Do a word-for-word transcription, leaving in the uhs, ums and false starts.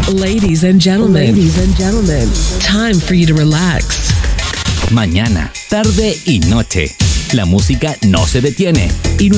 Ladies and gentlemen. Ladies and gentlemen. Time for you to relax. Mañana, tarde y noche. La música no se detiene y